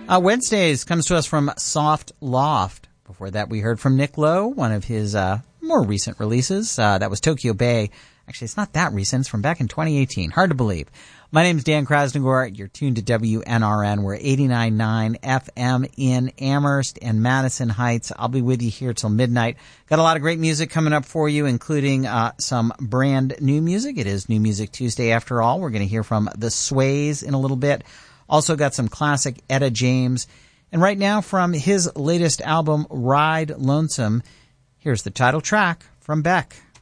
Wednesdays comes to us from Soft Loft. Before that, we heard from Nick Lowe, one of his more recent releases. That was Tokyo Bay. Actually, it's not that recent. It's from back in 2018. Hard to believe. My name is Dan Krasnogor. You're tuned to WNRN. We're 89.9 FM in Amherst and Madison Heights. I'll be with you here till midnight. Got a lot of great music coming up for you, including some brand new music. It is New Music Tuesday after all. We're going to hear from The Sways in a little bit. Also got some classic Etta James. And right now from his latest album, Ride Lonesome, here's the title track from Beck.